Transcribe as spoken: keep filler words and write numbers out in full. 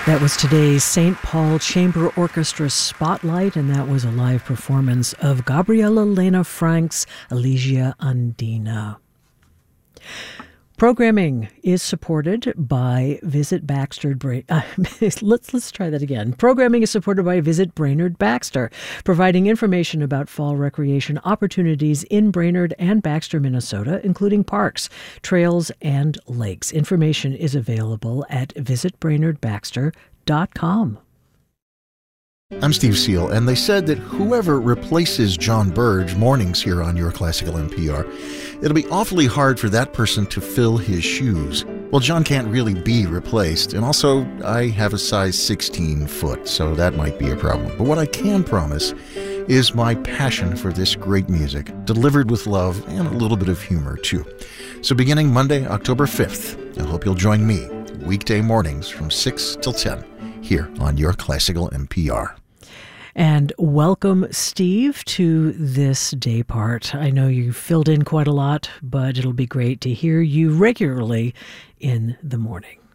That was today's Saint Paul Chamber Orchestra Spotlight, and that was a live performance of Gabriela Lena Frank's Elegia Andina. Programming is supported by Visit Baxter. Bra- uh, let's let's try that again. Programming is supported by Visit Brainerd Baxter, providing information about fall recreation opportunities in Brainerd and Baxter, Minnesota, including parks, trails, and lakes. Information is available at visit brainerd baxter dot com. I'm Steve Seal, and they said that whoever replaces John Burge mornings here on Your Classical N P R, it'll be awfully hard for that person to fill his shoes. Well, John can't really be replaced, and also I have a size sixteen foot, so that might be a problem. But what I can promise is my passion for this great music, delivered with love and a little bit of humor, too. So beginning Monday, October fifth, I hope you'll join me weekday mornings from six till ten here on Your Classical N P R. And welcome, Steve, to this day part. I know you filled in quite a lot, but it'll be great to hear you regularly in the morning.